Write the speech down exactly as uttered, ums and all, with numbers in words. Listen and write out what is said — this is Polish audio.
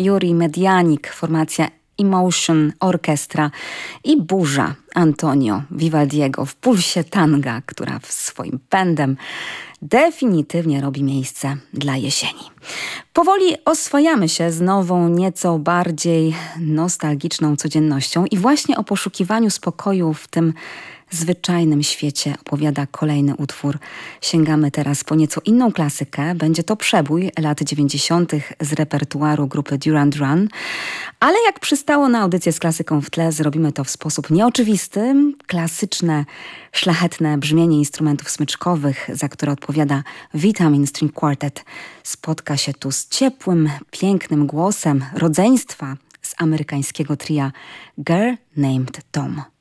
Juri Medianik, formacja Emotion Orchestra i Burza Antonio Vivaldiego w pulsie tanga, która swoim pędem definitywnie robi miejsce dla jesieni. Powoli oswajamy się z nową, nieco bardziej nostalgiczną codziennością i właśnie o poszukiwaniu spokoju w tym zwyczajnym świecie opowiada kolejny utwór. Sięgamy teraz po nieco inną klasykę. Będzie to przebój lat dziewięćdziesiątych z repertuaru grupy Duran Duran. Ale jak przystało na audycję z klasyką w tle, zrobimy to w sposób nieoczywisty. Klasyczne, szlachetne brzmienie instrumentów smyczkowych, za które odpowiada Vitamin String Quartet, spotka się tu z ciepłym, pięknym głosem rodzeństwa z amerykańskiego tria Girl Named Tom.